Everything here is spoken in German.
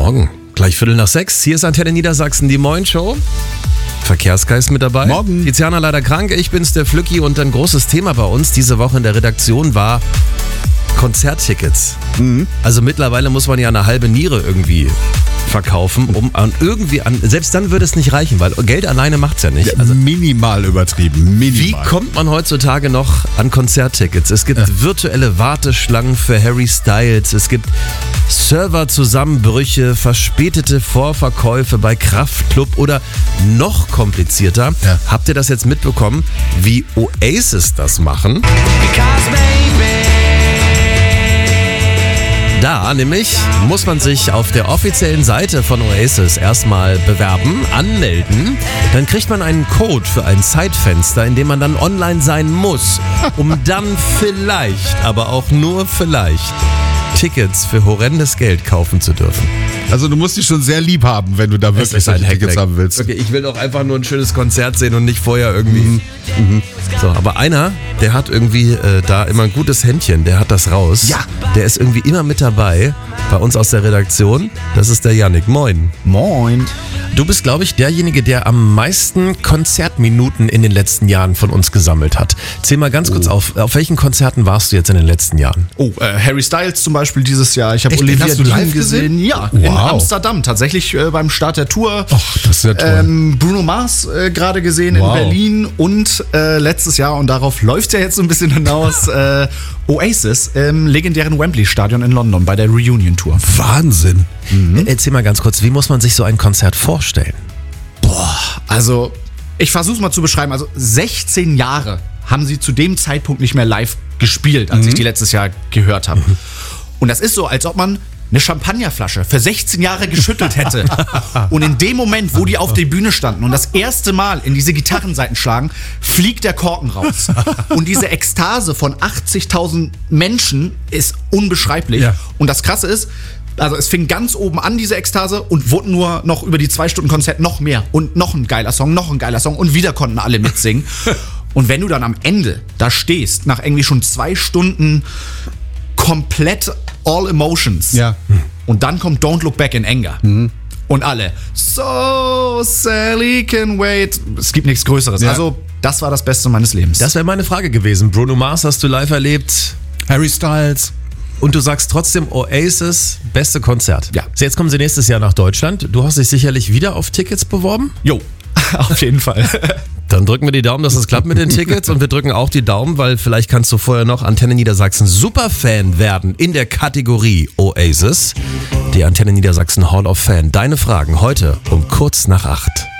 Morgen. Gleich 5:45. Hier ist Antenne Niedersachsen, die Moin-Show. Verkehrsgeist mit dabei. Morgen. Tiziana leider krank, ich bin's, der Flücki. Und ein großes Thema bei uns diese Woche in der Redaktion war Konzerttickets. Also mittlerweile muss man ja eine halbe Niere irgendwie verkaufen, selbst dann würde es nicht reichen, weil Geld alleine macht's ja nicht. Also, minimal übertrieben, wie kommt man heutzutage noch an Konzerttickets? Es gibt virtuelle Warteschlangen für Harry Styles, es gibt Serverzusammenbrüche, verspätete Vorverkäufe bei Kraftklub oder noch komplizierter. Ja. Habt ihr das jetzt mitbekommen, wie Oasis das machen? Da nämlich muss man sich auf der offiziellen Seite von Oasis erstmal bewerben, anmelden. Dann kriegt man einen Code für ein Zeitfenster, in dem man dann online sein muss, um dann vielleicht, aber auch nur vielleicht, Tickets für horrendes Geld kaufen zu dürfen. Also du musst dich schon sehr lieb haben, wenn du da wirklich solche Tickets haben willst. Okay, ich will doch einfach nur ein schönes Konzert sehen und nicht vorher irgendwie... So, aber einer, der hat irgendwie da immer ein gutes Händchen, der hat das raus. Ja. Der ist irgendwie immer mit dabei bei uns aus der Redaktion. Das ist der Yannick. Moin. Moin. Du bist, glaube ich, derjenige, der am meisten Konzertminuten in den letzten Jahren von uns gesammelt hat. Zähl mal ganz kurz auf welchen Konzerten warst du jetzt in den letzten Jahren? Harry Styles zum Beispiel dieses Jahr. Ich habe Echt? Olivia Hast du Dean live gesehen? Ja, Wow. in Amsterdam. Tatsächlich beim Start der Tour. Ach, das ist ja toll. Bruno Mars gerade gesehen Wow. in Berlin und letztes Jahr, und darauf läuft ja jetzt so ein bisschen hinaus, Oasis im legendären Wembley-Stadion in London bei der Reunion-Tour. Wahnsinn. Erzähl mal ganz kurz, wie muss man sich so ein Konzert vorstellen? Also, ich versuch's mal zu beschreiben. Also, 16 Jahre haben sie zu dem Zeitpunkt nicht mehr live gespielt, als ich die letztes Jahr gehört habe. Und das ist so, als ob man eine Champagnerflasche für 16 Jahre geschüttelt hätte. Und in dem Moment, wo die auf der Bühne standen und das erste Mal in diese Gitarrensaiten schlagen, fliegt der Korken raus. Und diese Ekstase von 80.000 Menschen ist unbeschreiblich. Ja. Und das Krasse ist, also es fing ganz oben an, diese Ekstase, und wurde nur noch über die 2 Stunden Konzert noch mehr. Und noch ein geiler Song und wieder konnten alle mitsingen. Und wenn du dann am Ende da stehst, nach irgendwie schon 2 Stunden komplett all emotions, Ja. und dann kommt Don't Look Back in Anger. Und alle, so Sally can wait. Es gibt nichts Größeres. Ja. Also, das war das Beste meines Lebens. Das wäre meine Frage gewesen. Bruno Mars hast du live erlebt Harry Styles. und du sagst trotzdem Oasis, beste Konzert. Ja. So, jetzt kommen sie nächstes Jahr nach Deutschland. Du hast dich sicherlich wieder auf Tickets beworben. Jo, auf jeden Fall. Dann drücken wir die Daumen, dass es klappt mit den Tickets, und wir drücken auch die Daumen, weil vielleicht kannst du vorher noch Antenne Niedersachsen Superfan werden in der Kategorie Oasis, die Antenne Niedersachsen Hall of Fame. Deine Fragen heute um kurz nach 8.